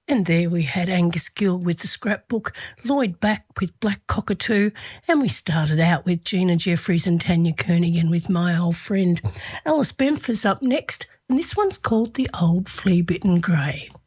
And there we had Angus Gill with The Scrapbook, Lloyd Back with Black Cockatoo, and we started out with Gina Jeffries and Tanya Kernaghan with My Old Friend. Alice Benford's up next, and this one's called The Old Flea-Bitten Grey.